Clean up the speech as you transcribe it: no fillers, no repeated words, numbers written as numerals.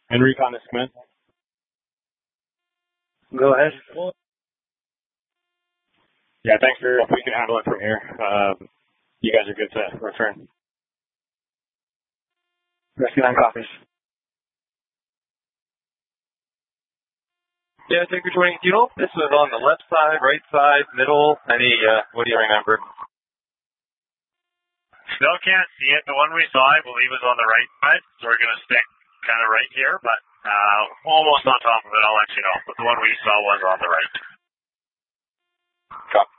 And recon is Smith. Go ahead. Yeah, thanks for if we can handle it from here. You guys are good to return. Rescue 9 copies. Yeah, Tinker 20 Kilo. This was on the left side, right side, middle. What do you remember? Still can't see it. The one we saw, I believe, was on the right side, so we're going to stick kind of right here, but almost on top of it, I'll let you know. But the one we saw was on the right. Copy.